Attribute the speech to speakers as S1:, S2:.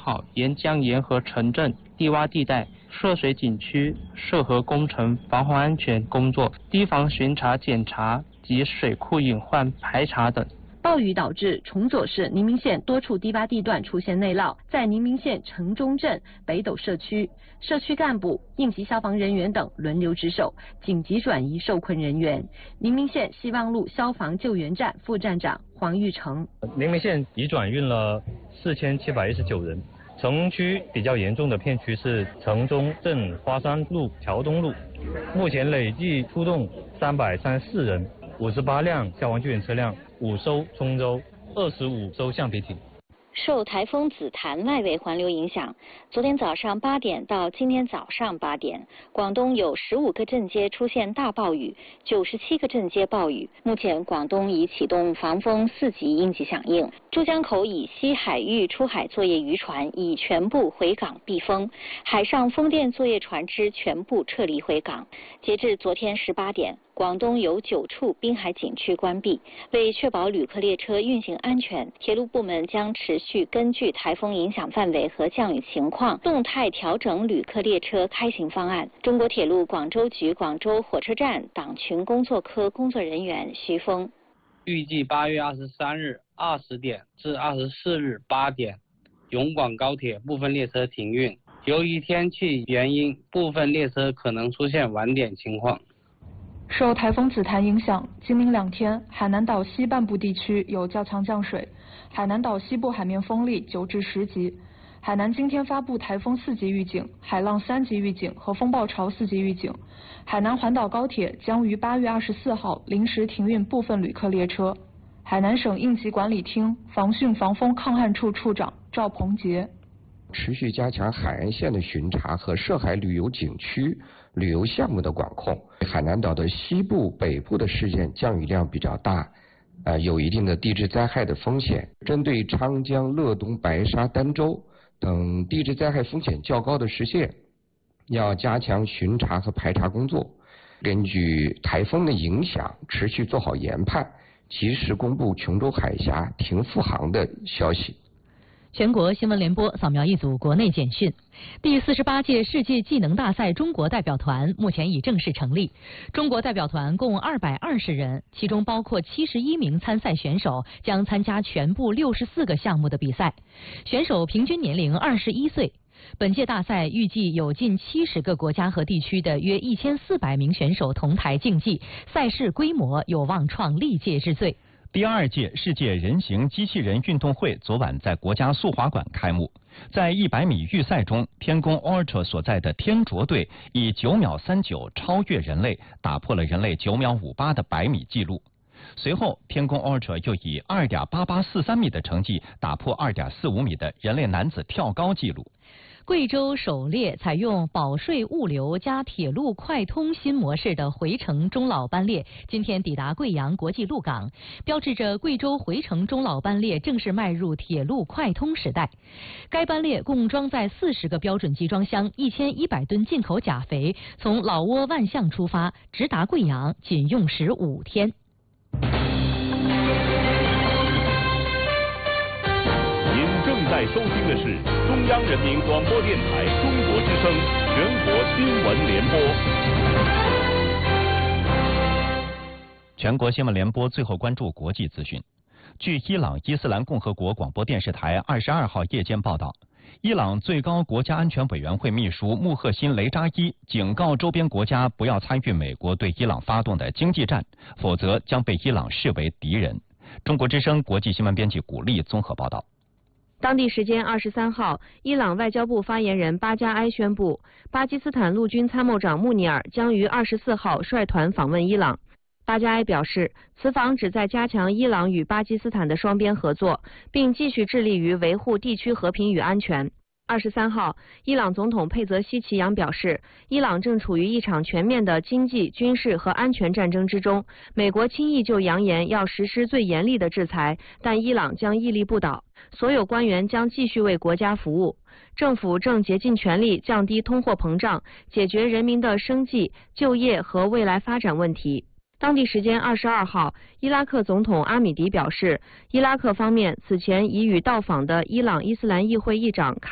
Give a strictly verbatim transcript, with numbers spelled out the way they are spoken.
S1: 好沿江沿河城镇低洼地带涉水景区涉河工程防洪安全工作，堤防巡查检查及水库隐患排查等。
S2: 暴雨导致崇左市宁明县多处低洼地段出现内涝，在宁明县城中镇北斗社区，社区干部、应急消防人员等轮流值守，紧急转移受困人员。宁明县希望路消防救援站副站长黄玉成：
S3: 宁明县已转运了四千七百一十九人。城区比较严重的片区是城中镇花山路、桥东路，目前累计出动三百三十四人，五十八辆消防救援车辆，五艘冲舟，二十五艘橡皮艇。
S4: 受台风紫檀外围环流影响，昨天早上八点到今天早上八点，广东有十五个镇街出现大暴雨，九十七个镇街暴雨。目前广东已启动防风四级应急响应。珠江口以西海域出海作业渔船已全部回港避风，海上风电作业船只全部撤离回港。截至昨天十八点，广东有九处滨海景区关闭。为确保旅客列车运行安全，铁路部门将持续根据台风影响范围和降雨情况，动态调整旅客列车开行方案。中国铁路广州局广州火车站党群工作科工作人员徐峰：
S5: 预计八月二十三日二十点至二十四日八点，永广高铁部分列车停运。由于天气原因，部分列车可能出现晚点情况。
S6: 受台风紫檀影响，今明两天，海南岛西半部地区有较强降水，海南岛西部海面风力九至十级。海南今天发布台风四级预警、海浪三级预警和风暴潮四级预警。海南环岛高铁将于八月二十四号临时停运部分旅客列车。海南省应急管理厅防汛防风抗旱处处长赵鹏杰：
S7: 持续加强海岸线的巡查和涉海旅游景区、旅游项目的管控。海南岛的西部、北部的事件降雨量比较大，呃，有一定的地质灾害的风险。针对昌江、乐东、白沙、儋州等地质灾害风险较高的市县，要加强巡查和排查工作，根据台风的影响，持续做好研判，及时公布琼州海峡停复航的消息。
S8: 全国新闻联播扫描一组国内简讯。第四十八届世界技能大赛中国代表团目前已正式成立。中国代表团共二百二十人，其中包括七十一名参赛选手，将参加全部六十四个项目的比赛。选手平均年龄二十一岁。本届大赛预计有近七十个国家和地区的约一千四百名选手同台竞技，赛事规模有望创历届之最。
S9: 第二届世界人形机器人运动会昨晚在国家速滑馆开幕。在一百米预赛中，天宫 Ultra 所在的天卓队以九秒三九超越人类，打破了人类九秒五八的百米纪录。随后，天宫 Ultra 又以二点八八四三米的成绩打破二点四五米的人类男子跳高纪录。
S8: 贵州首列采用保税物流加铁路快通新模式的回程中老班列今天抵达贵阳国际陆港，标志着贵州回程中老班列正式迈入铁路快通时代。该班列共装载四十个标准集装箱、一千一百吨进口钾肥，从老挝万象出发，直达贵阳，仅用时五天。
S10: 正在收听的是中央人民广播电台中国之声全国新闻联播。
S9: 全国新闻联播最后关注国际资讯。据伊朗伊斯兰共和国广播电视台二十二号夜间报道，伊朗最高国家安全委员会秘书穆赫辛雷扎伊警告周边国家不要参与美国对伊朗发动的经济战，否则将被伊朗视为敌人。中国之声国际新闻编辑古丽综合报道。
S11: 当地时间二十三号，伊朗外交部发言人巴加埃宣布，巴基斯坦陆军参谋长穆尼尔将于二十四号率团访问伊朗。巴加埃表示，此访旨在加强伊朗与巴基斯坦的双边合作，并继续致力于维护地区和平与安全。二十三号，伊朗总统佩泽希奇扬表示，伊朗正处于一场全面的经济、军事和安全战争之中。美国轻易就扬言要实施最严厉的制裁，但伊朗将屹立不倒。所有官员将继续为国家服务。政府正竭尽全力降低通货膨胀，解决人民的生计、就业和未来发展问题。当地时间二十二号，伊拉克总统阿米迪表示，伊拉克方面此前已与到访的伊朗伊斯兰议会议长卡